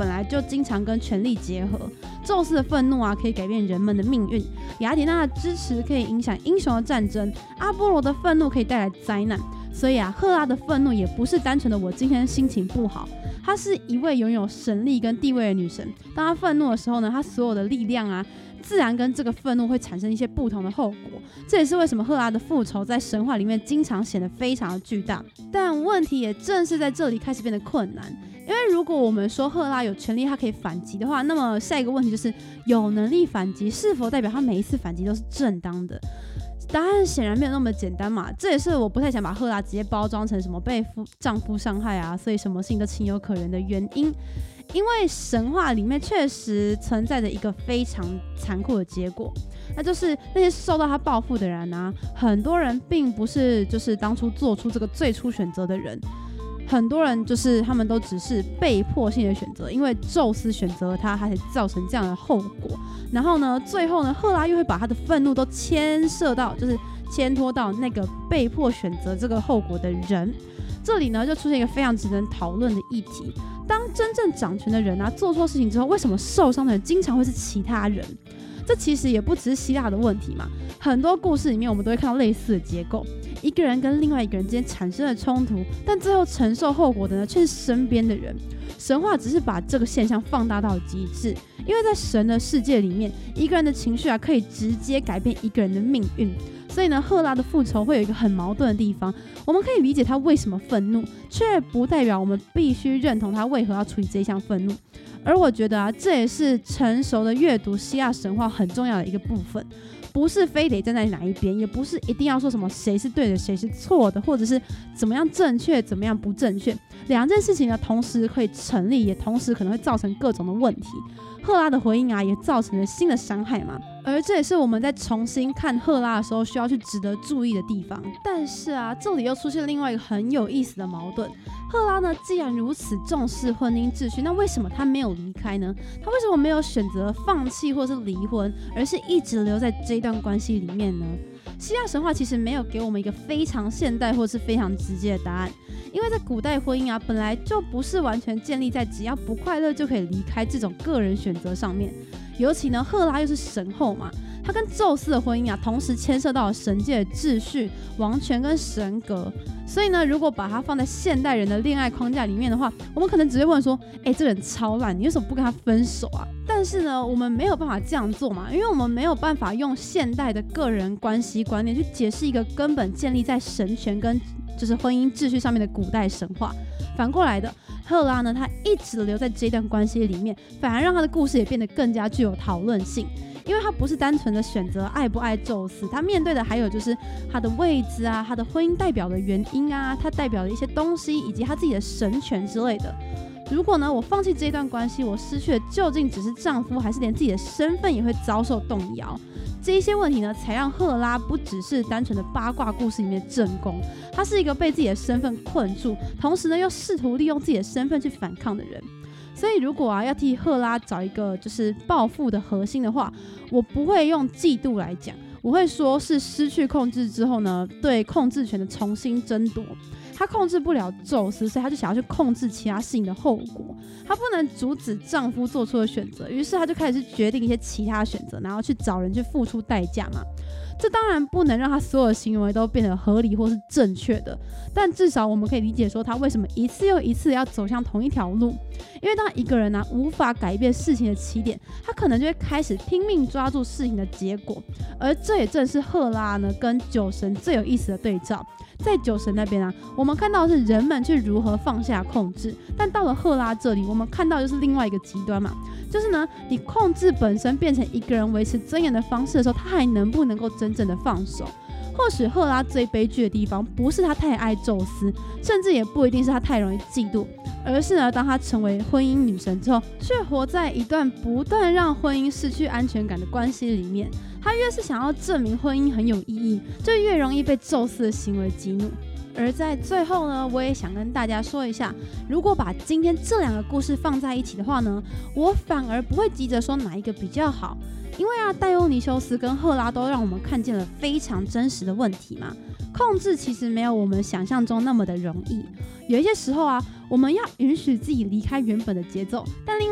本来就经常跟权力结合，宙斯的愤怒可以改变人们的命运，雅典娜的支持可以影响英雄的战争，阿波罗的愤怒可以带来灾难。所以赫拉的愤怒也不是单纯的我今天心情不好，她是一位拥有神力跟地位的女神。当她愤怒的时候呢，她所有的力量自然跟这个愤怒会产生一些不同的后果。这也是为什么赫拉的复仇在神话里面经常显得非常的巨大。但问题也正是在这里开始变得困难，因为如果我们说赫拉有权利她可以反击的话，那么下一个问题就是有能力反击是否代表她每一次反击都是正当的？答案显然没有那么简单嘛，这也是我不太想把赫拉直接包装成什么被丈夫伤害所以什么事情都情有可原的原因。因为神话里面确实存在着一个非常残酷的结果，那就是那些受到他报复的人很多人并不是就是当初做出这个最初选择的人，很多人就是他们都只是被迫性的选择，因为宙斯选择了他，他才造成这样的后果。然后呢，最后呢，赫拉又会把他的愤怒都牵拖到那个被迫选择这个后果的人。这里呢，就出现一个非常值得讨论的议题：当真正掌权的人做错事情之后，为什么受伤的人经常会是其他人？这其实也不只是希腊的问题嘛，很多故事里面我们都会看到类似的结构，一个人跟另外一个人之间产生了冲突，但最后承受后果的呢，却是身边的人。神话只是把这个现象放大到极致，因为在神的世界里面，一个人的情绪可以直接改变一个人的命运。所以呢，赫拉的复仇会有一个很矛盾的地方，我们可以理解他为什么愤怒，却不代表我们必须认同他为何要处理这一项愤怒。而我觉得这也是成熟的阅读希腊神话很重要的一个部分，不是非得站在哪一边，也不是一定要说什么谁是对的谁是错的，或者是怎么样正确怎么样不正确，两件事情呢同时可以成立，也同时可能会造成各种的问题。赫拉的回应也造成了新的伤害嘛，而这也是我们在重新看赫拉的时候需要去值得注意的地方。但是这里又出现另外一个很有意思的矛盾，赫拉呢既然如此重视婚姻秩序，那为什么她没有离开呢？她为什么没有选择放弃或是离婚，而是一直留在这段关系里面呢？希腊神话其实没有给我们一个非常现代或是非常直接的答案，因为在古代婚姻本来就不是完全建立在只要不快乐就可以离开这种个人选择上面。尤其呢，赫拉又是神后嘛，她跟宙斯的婚姻同时牵涉到了神界的秩序、王权跟神格。所以呢，如果把它放在现代人的恋爱框架里面的话，我们可能只会问说，这人超烂，你为什么不跟他分手啊？但是呢，我们没有办法这样做嘛，因为我们没有办法用现代的个人关系观念去解释一个根本建立在神权跟就是婚姻秩序上面的古代神话。反过来的，赫拉呢，她一直留在这段关系里面，反而让她的故事也变得更加具有讨论性。因为她不是单纯的选择爱不爱宙斯，她面对的还有就是她的位置她的婚姻代表的原因她代表的一些东西，以及她自己的神权之类的。如果呢，我放弃这段关系，我失去的究竟只是丈夫，还是连自己的身份也会遭受动摇？这一些问题呢，才让赫拉不只是单纯的八卦故事里面的正宫，她是一个被自己的身份困住，同时呢又试图利用自己的身份去反抗的人。所以如果要替赫拉找一个就是报复的核心的话，我不会用嫉妒来讲，我会说是失去控制之后呢，对控制权的重新争夺。她控制不了宙斯，所以她就想要去控制其他事情的后果。她不能阻止丈夫做出的选择，于是她就开始去决定一些其他选择，然后去找人去付出代价嘛。这当然不能让她所有的行为都变得合理或是正确的，但至少我们可以理解说她为什么一次又一次要走向同一条路。因为当一个人无法改变事情的起点，他可能就会开始拼命抓住事情的结果。而这也正是赫拉呢跟酒神最有意思的对照。在酒神那边我们看到的是人们去如何放下控制，但到了赫拉这里，我们看到就是另外一个极端嘛，就是呢，你控制本身变成一个人维持尊严的方式的时候，他还能不能够真正的放手？或许赫拉最悲剧的地方，不是她太爱宙斯，甚至也不一定是她太容易嫉妒，而是呢，当她成为婚姻女神之后，却活在一段不断让婚姻失去安全感的关系里面。她越是想要证明婚姻很有意义，就越容易被宙斯的行为激怒。而在最后呢，我也想跟大家说一下，如果把今天这两个故事放在一起的话呢，我反而不会急着说哪一个比较好，因为戴欧尼修斯跟赫拉都让我们看见了非常真实的问题嘛。控制其实没有我们想象中那么的容易，有一些时候我们要允许自己离开原本的节奏，但另外